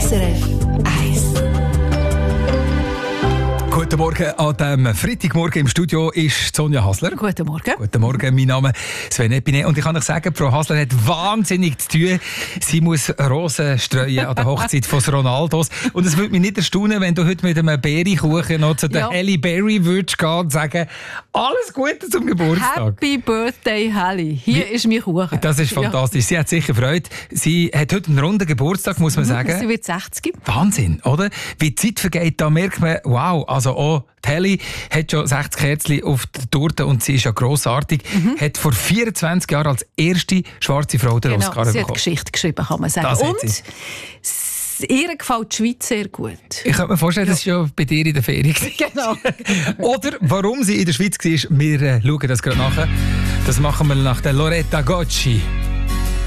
SRF 1. Guten Morgen an diesem Freitagmorgen im Studio ist Sonja Hasler. Guten Morgen. Guten Morgen, mein Name ist Sven Epine und ich kann euch sagen, Frau Hasler hat wahnsinnig zu tun. Sie muss Rosen streuen an der Hochzeit von Ronaldos. Und es würde mich nicht erstaunen, wenn du heute mit einem Berrykuchen noch zu der Halle Berry würdest gehen und sagen, alles Gute zum Geburtstag. Happy Birthday, Halle. Hier ist mein Kuchen. Das ist fantastisch. Sie hat sicher Freude. Sie hat heute einen runden Geburtstag, muss man sagen. Sie wird 60. Wahnsinn, oder? Wie die Zeit vergeht, da merkt man, wow, also auch die Halle hat schon 60 Kerzen auf der Torte und sie ist ja grossartig. Hat vor 24 Jahren als erste schwarze Frau den Oscar bekommen. Sie hat Geschichte geschrieben, kann man sagen. Das und ihr gefällt die Schweiz sehr gut. Ich kann mir vorstellen, das war ja bei dir in der Ferien. Genau. Oder warum sie in der Schweiz war, wir schauen das gerade nachher. Das machen wir nach der Loretta Gocci.